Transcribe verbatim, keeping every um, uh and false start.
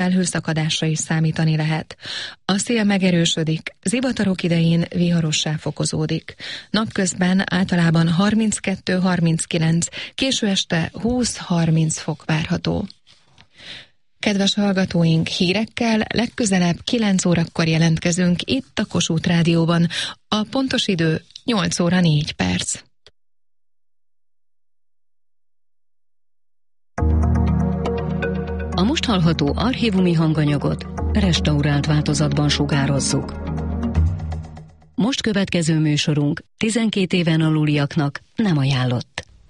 felhőszakadásra is számítani lehet. A szél megerősödik, zivatarok idején viharossá fokozódik. Napközben általában harminckettő-harminckilenc, késő este húsz-harminc fok várható. Kedves hallgatóink, hírekkel legközelebb kilenc órakor jelentkezünk itt a Kossuth Rádióban. A pontos idő nyolc óra négy perc. A most hallható archívumi hanganyagot restaurált változatban sugározzuk. Most következő műsorunk tizenkét éven aluliaknak nem ajánlott.